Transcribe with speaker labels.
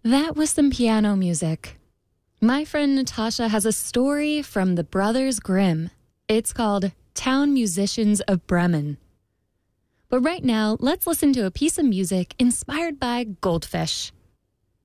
Speaker 1: That was some piano music. My friend Natasha has a story from the Brothers Grimm. It's called Town Musicians of Bremen. But right now, let's listen to a piece of music inspired by goldfish.